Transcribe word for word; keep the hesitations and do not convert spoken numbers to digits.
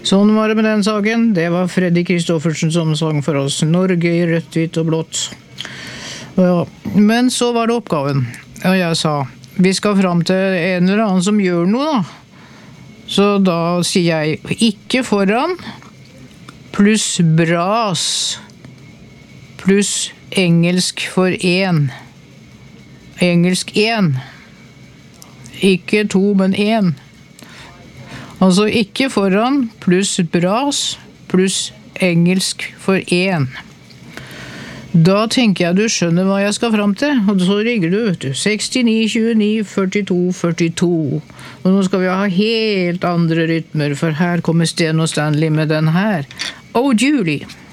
Sånn var det med den saken. Det var Freddy Kristoffersen som sang for oss. Norge i rødt, hvitt og blått. Ja. Men så var det oppgaven. Og jeg sa, vi skal fram til en eller annen som gjør noe da. Så da sier jeg, ikke foran, pluss bras, pluss engelsk for en. Engelsk en. Ikke to, men en. Altså ikke foran, pluss bras, pluss engelsk for en. Da tenker jeg du skjønner hva jeg skal fram til, og så ringer du, vet du, sekstini tjueni førtito førtito. Og nå skal vi ha helt andre rytmer, for her kommer Sten og Stanley med den her. Oh, Julie!